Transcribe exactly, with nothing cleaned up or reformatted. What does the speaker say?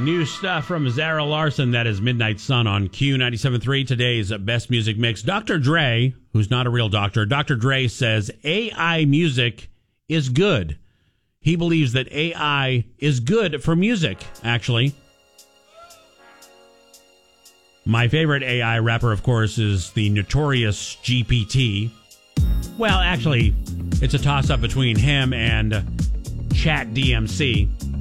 New stuff from Zara Larson. That is Midnight Sun on Q ninety-seven point three. Today's best music mix. Doctor Dre, who's not a real doctor, Doctor Dre says A I music is good. He believes that A I is good for music, actually. My favorite A I rapper, of course, is the notorious G P T. Well, actually, it's a toss-up between him and Chat D M C.